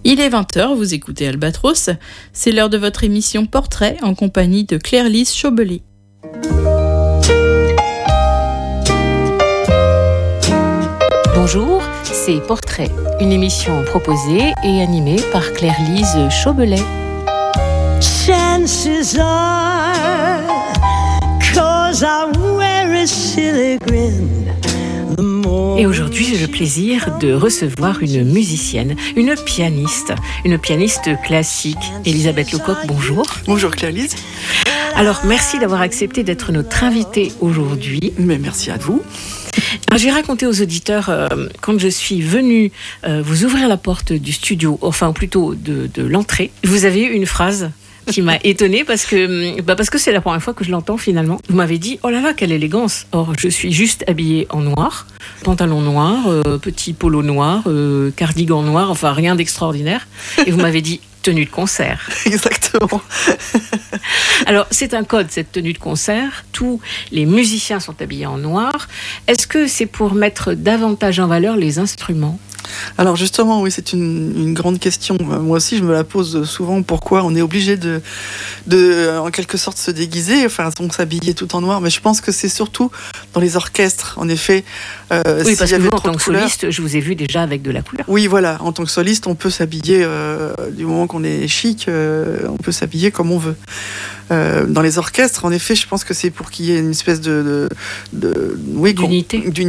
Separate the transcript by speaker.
Speaker 1: Il est 20h, vous écoutez Albatros. C'est l'heure de votre émission Portrait en compagnie de Claire-Lise Chaubelet.
Speaker 2: Bonjour, c'est Portrait, une émission proposée et animée par Claire-Lise Chaubelet. Chances are, 'cause I wear a silly grin. Et aujourd'hui, j'ai le plaisir de recevoir une musicienne, une pianiste classique. Elisabeth Lecoq, bonjour.
Speaker 3: Bonjour Claire-Lise.
Speaker 2: Alors, merci d'avoir accepté d'être notre invitée aujourd'hui.
Speaker 3: Mais merci à vous.
Speaker 2: Alors, j'ai raconté aux auditeurs, quand je suis venue vous ouvrir la porte du studio, enfin plutôt de l'entrée, vous avez eu une phrase qui m'a étonnée parce que c'est la première fois que je l'entends finalement. Vous m'avez dit, oh là là, quelle élégance. Or, je suis juste habillée en noir, pantalon noir, petit polo noir, cardigan noir, enfin rien d'extraordinaire. Et vous m'avez dit, tenue de concert.
Speaker 3: Exactement.
Speaker 2: Alors, c'est un code, cette tenue de concert. Tous les musiciens sont habillés en noir. Est-ce que c'est pour mettre davantage en valeur les instruments ?
Speaker 3: Alors justement, oui, c'est une grande question. Moi aussi, je me la pose souvent. Pourquoi on est obligé de en quelque sorte se déguiser, enfin, on s'habiller tout en noir. Mais je pense que c'est surtout dans les orchestres. En effet,
Speaker 2: oui, parce que vous, en tant que soliste, je vous ai vu déjà avec de la couleur.
Speaker 3: Oui, voilà. En tant que soliste, on peut s'habiller du moment qu'on est chic, on peut s'habiller comme on veut. Dans les orchestres, en effet, je pense que c'est pour qu'il y ait une espèce d'unité.